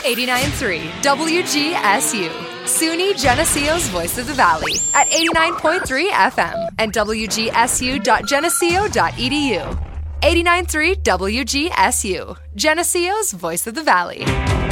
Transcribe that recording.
89.3 WGSU, SUNY Geneseo's Voice of the Valley at 89.3 FM and WGSU.geneseo.edu. 89.3 WGSU, Geneseo's Voice of the Valley.